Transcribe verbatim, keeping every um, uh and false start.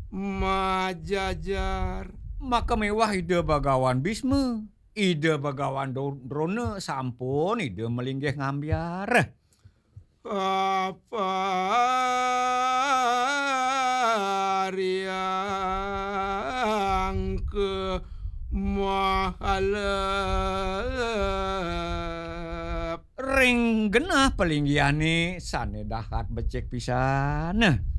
majajar. Maka mewah ide Bagawan Bisma. Ide Bagawan Do- Drona sampun ide melinggih ngambyar. Apa riang ke mahalep. Ring genah pelinggiane sane dahat becek pisan.